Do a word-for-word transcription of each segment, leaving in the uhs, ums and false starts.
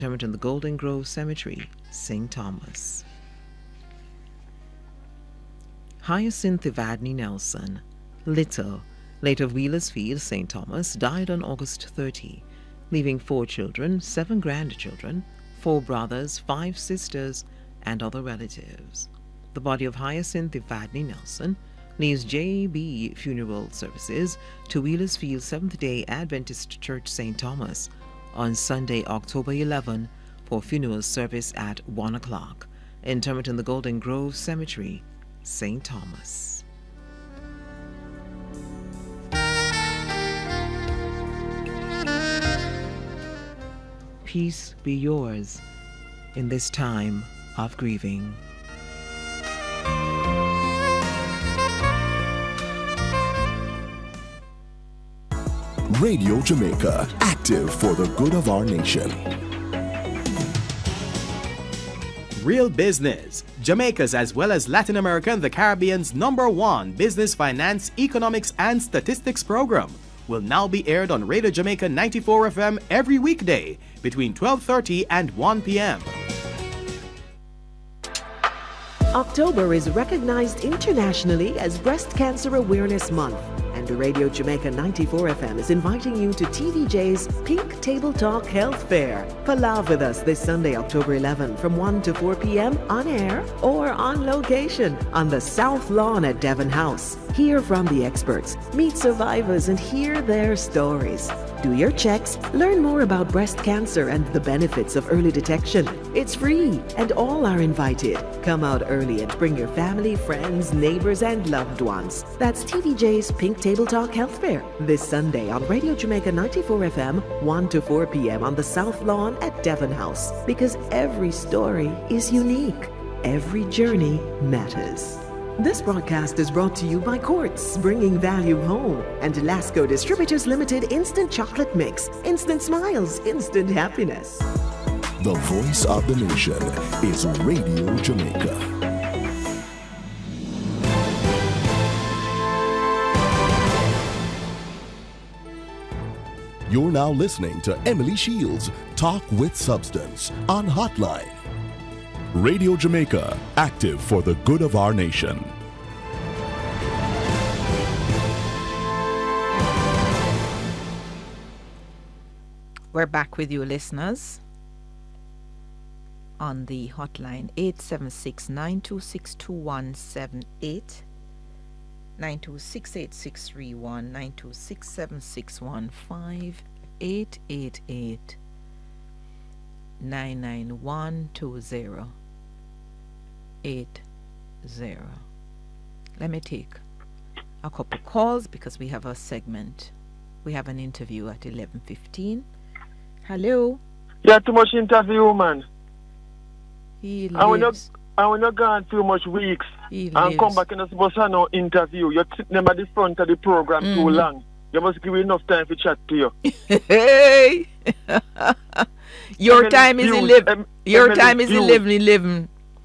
interment in the Golden Grove Cemetery, Saint Thomas. Hyacinth Evadne Nelson, Little, late of Wheelersfield, Saint Thomas, died on August thirtieth, leaving four children, seven grandchildren, four brothers, five sisters, and other relatives. The body of Hyacinth Evadne Nelson leaves J B Funeral Services to Wheelersfield Seventh-day Adventist Church, Saint Thomas, on Sunday, October eleventh, for funeral service at one o'clock. Interment in the Golden Grove Cemetery, Saint Thomas. Peace be yours in this time of grieving. Radio Jamaica, active for the good of our nation. Real Business, Jamaica's as well as Latin America and the Caribbean's number one business, finance, economics, and statistics program, will now be aired on Radio Jamaica ninety-four F M every weekday between twelve thirty and one p m October is recognized internationally as Breast Cancer Awareness Month, and Radio Jamaica ninety-four F M is inviting you to T V J's Pink Table Talk Health Fair. Palav with us this Sunday, October eleventh from one to four p m on air or on location on the South Lawn at Devon House. Hear from the experts, meet survivors, and hear their stories. Do your checks, learn more about breast cancer and the benefits of early detection. It's free, and all are invited. Come out early and bring your family, friends, neighbors, and loved ones. That's T V J's Pink Table Talk Health Fair this Sunday on Radio Jamaica ninety-four F M, one to four p m on the South Lawn at Devon House. Because every story is unique. Every journey matters. This broadcast is brought to you by Quartz, bringing value home, and Lasco Distributors Limited Instant Chocolate Mix. Instant smiles, instant happiness. The voice of the nation is Radio Jamaica. You're now listening to Emily Shields Talk with Substance on Hotline. Radio Jamaica, active for the good of our nation. We're back with you, listeners, on the hotline eight seven six, nine two six, two one seven eight, nine two six, eight six three one, nine two six, seven six one five, eight eight eight, nine nine one two zero. Eight zero. Let me take a couple calls because we have a segment. We have an interview at eleven fifteen. Hello. Yeah, too much interview, man. He I will not. lives. I will not go on too much weeks He and lives. come back and supposed to have no interview. You're sitting them at the front of the program too Mhm. long. You must give me enough time to chat to you. Hey. Your Emily time is Hughes, eleven. Em- Your Emily time is Hughes. eleven eleven.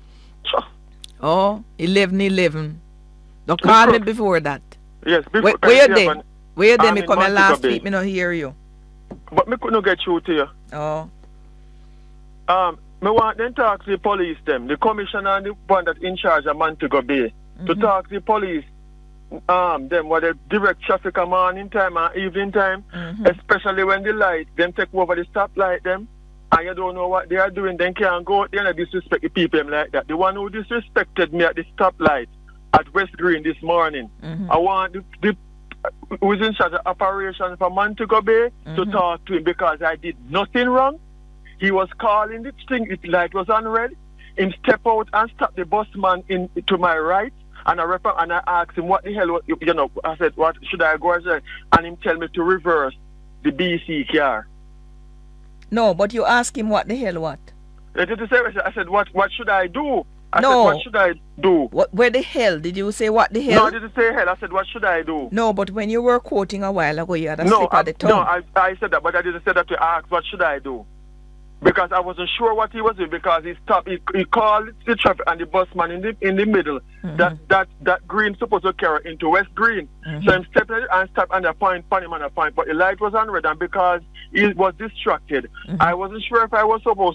Oh, eleven eleven. Don't call me before that. Yes, before Where, where you yeah, there? man. Where you there? I'm Me in come here Montego last Bay. week. Me not hear you. But me couldn't get through to you. Oh. Um, me want them talk to the police, them, the commissioner and the one that in charge of Montego Bay, to Mhm. talk to the police, um, them what they direct traffic at morning time and evening time, Mhm. especially when the light, them take over the stoplight, them, and you don't know what they are doing, then can't go out there and disrespect the people them like that. The one who disrespected me at the stoplight at West Green this morning, Mhm. I want the, the who is in charge of operation for Montego Bay to Mhm. talk to him because I did nothing wrong. He was calling the thing, it light was on red. Him step out and stop the busman in to my right, and I rep- and I asked him what the hell, you know, I said, what should I go? I said, and him tell me to reverse the B C car. No, but you ask him what the hell what? I did the same. I said, what what should I do? I No. said, what should I do? What? Where the hell did you say? What the hell? No, I didn't say hell. I said, what should I do? No, but when you were quoting a while ago, you had a No, slip I, of the tongue. no, I, I said that, but I didn't say that to ask, what should I do? because I wasn't sure what he was doing, because he stopped, he, he called the traffic and the busman in the in the middle. Mm-hmm. That that that green supposed to carry into West Green. Mm-hmm. So I'm stepping and stop and I point, point him on a point, but the light was on red, and because he was distracted, mm-hmm. I wasn't sure if I was supposed